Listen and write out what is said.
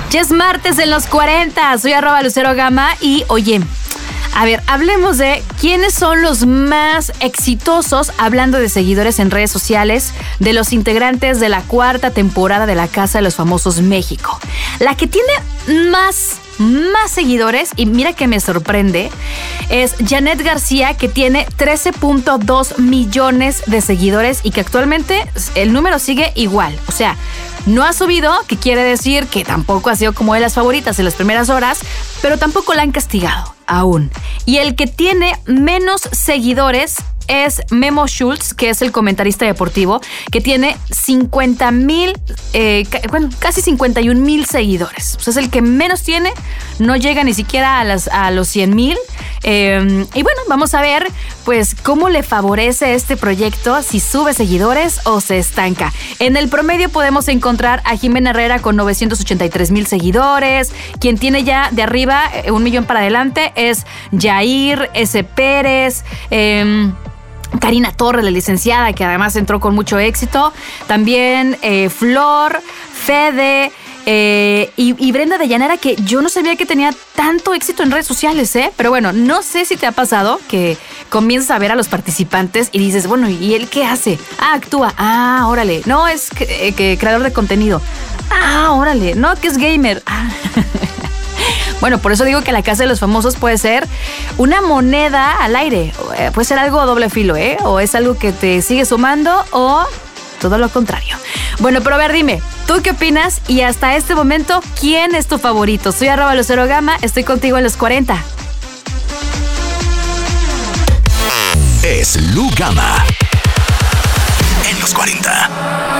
Ya es martes en los 40. Soy @LuceroGama y oye, a ver, hablemos de quiénes son los más exitosos, hablando de seguidores en redes sociales, de los integrantes de la 4ª temporada de La Casa de los Famosos México. La que tiene más seguidores, y mira que me sorprende, es Janet García, que tiene 13.2 millones de seguidores y que actualmente el número sigue igual. O sea, no ha subido, que quiere decir que tampoco ha sido como de las favoritas en las primeras horas, pero tampoco la han castigado aún. Y el que tiene menos seguidores es Memo Schultz, que es el comentarista deportivo, que tiene 50,000, casi 51,000 seguidores. O sea, es el que menos tiene, no llega ni siquiera a los 100,000. Y bueno, vamos a ver pues cómo le favorece este proyecto, si sube seguidores o se estanca. En el promedio podemos encontrar a Jimena Herrera con 983,000 seguidores. Quien tiene ya de arriba 1 millón para adelante es Jair S. Pérez, Karina Torres, la licenciada, que además entró con mucho éxito. También Flor, Fede y Brenda de Llanera, que yo no sabía que tenía tanto éxito en redes sociales, ¿eh? Pero bueno, no sé si te ha pasado que comienzas a ver a los participantes y dices, bueno, ¿y él qué hace? Ah, actúa. Ah, órale. No, es que creador de contenido. Ah, órale. No, que es gamer. Ah. Bueno, por eso digo que La Casa de los Famosos puede ser una moneda al aire. Puede ser algo doble filo, ¿eh? O es algo que te sigue sumando o todo lo contrario. Bueno, pero a ver, dime, ¿tú qué opinas? Y hasta este momento, ¿quién es tu favorito? Soy @LuceroGama, estoy contigo en los 40. Es Lu Gama en los 40.